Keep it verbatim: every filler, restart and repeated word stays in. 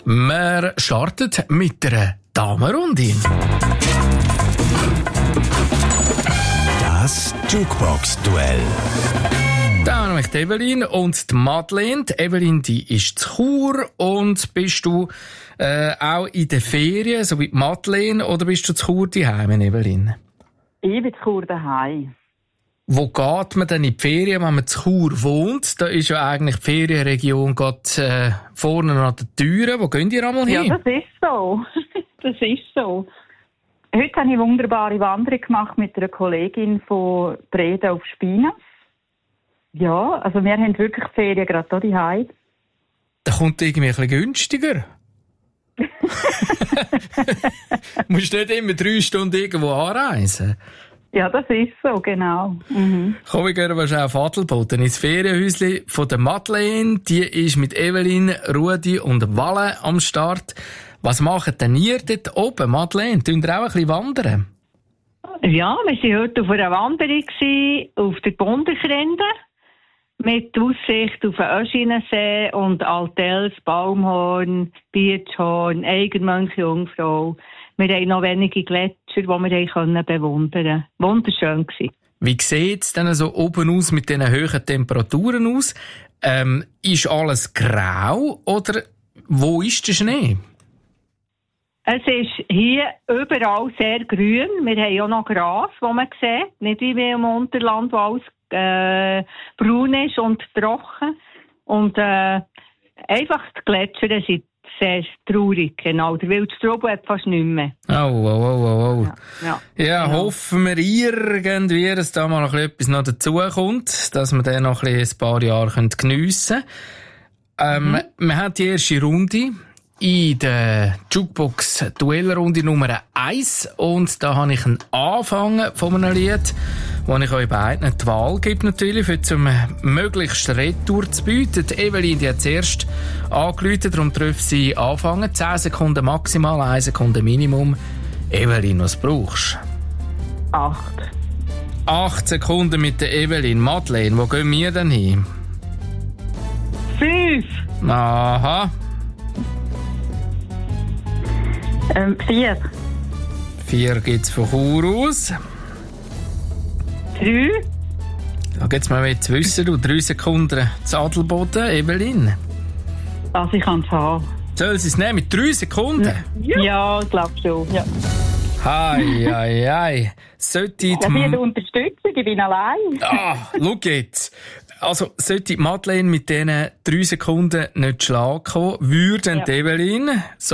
Wir starten mit einer Damenrunde. Das Jukebox-Duell. Da haben wir die Evelyn und die Madeleine. Die Evelyn, die ist zu Chur. Und bist du äh, auch in den Ferien, so wie die Madeleine, oder bist du zu Chur daheim, Evelyn? Ich bin zu Chur daheim. Wo geht man denn in die Ferien, wenn man zu Chur wohnt? Da ist ja eigentlich die Ferienregion gerade äh, vorne an den Türen. Wo gehen ihr einmal hin? Ja, das ist so. Das ist so. Heute habe ich eine wunderbare Wanderung gemacht mit einer Kollegin von Breda auf Spinas. Ja, also wir haben wirklich die Ferien gerade hier daheim. Da kommt irgendwie ein bisschen günstiger. Du musst nicht immer drei Stunden irgendwo anreisen. Ja, das ist so, genau. Mhm. Komm, wir gehen wahrscheinlich auf Adelboden ins Ferienhäuschen von der Madeleine. Die ist mit Evelyn, Rudi und Walle am Start. Was macht denn ihr dort oben, Madeleine? Tun ihr auch ein bisschen wandern? Ja, wir waren heute auf einer Wanderung auf der Bundekrende mit Aussicht auf den Öschinensee und Altels, Baumhorn, Biertschhorn, Eigenmönch, Jungfrau. Wir haben noch wenige Gletscher, die wir bewundern konnten. Wunderschön gewesen. Wie sieht es denn so oben aus mit diesen hohen Temperaturen aus? Ähm, ist alles grau oder wo ist der Schnee? Es ist hier überall sehr grün. Wir haben auch noch Gras, das man sieht. Nicht wie im Unterland, wo alles äh, braun ist und trocken. Und äh, einfach die Gletscher sind sehr traurig. Genau. Der Wildstrubel hat fast nicht mehr. Oh, oh, oh, oh, oh. Ja, ja, ja genau. Hoffen wir irgendwie, dass da mal noch etwas noch dazukommt, dass wir den noch ein paar Jahre geniessen können. Ähm, mhm. Wir haben die erste Runde in der Jukebox-Duellrunde Nummer eins. Und da habe ich einen Anfang von einem Lied, wo ich euch beiden die Wahl gebe, natürlich, für zum möglichst Retour zu bieten. Die Evelyn, die hat zuerst angerufen, darum darf sie anfangen. zehn Sekunden maximal, eine Sekunde Minimum. Evelyn, was brauchst du? Acht. Acht Sekunden mit der Evelyn. Madeleine, wo gehen wir denn hin? Fünf. Aha. Ähm, vier. Vier gibt's von Chur aus. Drei. Da geht's mal wieder zu wissen, du. Drei Sekunden zu Adelboden, Evelyn. Also ich kann es haben. Soll sie es nehmen mit drei Sekunden? Ja, ja ich glaube schon. Ja. Hei, hei, hei. Sollte Ja, die... die Unterstützung, ich bin allein. Ah, schau jetzt. Also, sollte Madeleine mit diesen drei Sekunden nicht schlagen kommen, würde Ja. Evelyn so